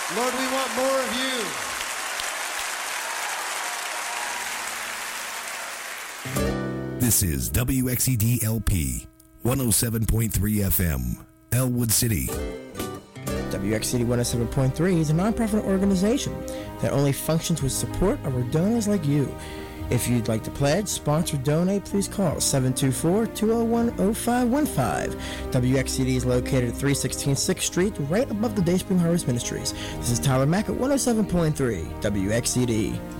Lord, we want more of you. This is WXED-LP 107.3 FM, Elwood City. WXCD 107.3 is a nonprofit organization that only functions with support of our donors like you. If you'd like to pledge, sponsor, donate, please call 724-201-0515. WXCD is located at 316 6th Street, right above the Dayspring Harvest Ministries. This is Tyler Mack at 107.3 WXCD.